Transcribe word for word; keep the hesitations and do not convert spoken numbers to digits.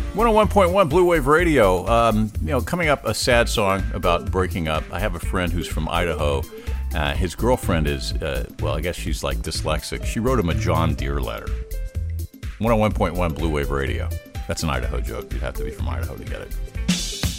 one oh one point one Blue Wave Radio. Um, you know, coming up, a sad song about breaking up. I have a friend who's from Idaho. Uh, his girlfriend is, uh, well, I guess she's like dyslexic. She wrote him a John Deere letter. one oh one point one Blue Wave Radio. That's an Idaho joke. You'd have to be from Idaho to get it.